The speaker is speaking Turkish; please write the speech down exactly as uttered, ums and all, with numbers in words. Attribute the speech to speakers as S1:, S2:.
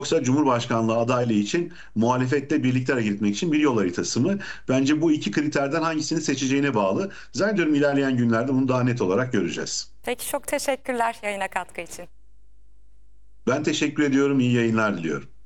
S1: yoksa Cumhurbaşkanlığı adaylığı için muhalefetle birlikte hareket etmek için bir yol haritası mı? Bence bu iki kriterden hangisini seçeceğine bağlı. Zannediyorum ilerleyen günlerde bunu daha net olarak göreceğiz.
S2: Peki, çok teşekkürler yayına katkı için.
S1: Ben teşekkür ediyorum. İyi yayınlar diliyorum.